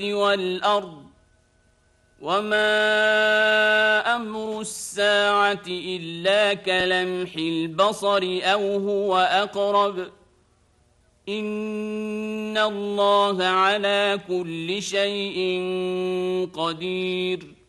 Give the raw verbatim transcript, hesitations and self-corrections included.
والأرض وما أمر الساعة إلا كلمح البصر أو هو أقرب إن الله على كل شيء قدير